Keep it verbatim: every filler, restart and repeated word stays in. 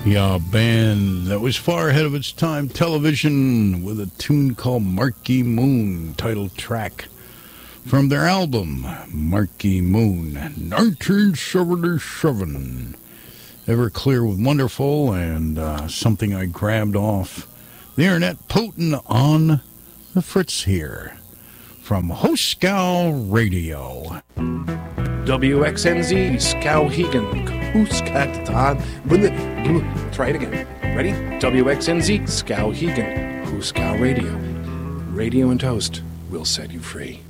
Yeah, a band that was far ahead of its time, Television, with a tune called Marquee Moon, title track from their album, Marquee Moon, nineteen seventy-seven. Everclear with Wonderful, and uh, something I grabbed off the internet, Potent on the Fritz here, from Hooskow Radio. W X N Z, Skowhegan, Hooskatatan. Try it again. Ready? W X N Z, Skowhegan, Hooskow Radio. Radio and Toast will set you free.